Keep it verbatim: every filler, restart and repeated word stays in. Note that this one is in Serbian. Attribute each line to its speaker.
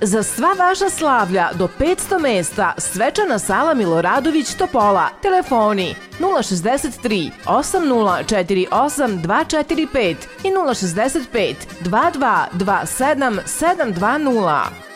Speaker 1: Za sva vaša slavlja do petsto mesta svečana sala Miloradović Topola. Telefoni nula šezdeset tri osam nula četiri osam dva četiri pet i nula šezdeset pet dva dva dva sedam sedam dva nula.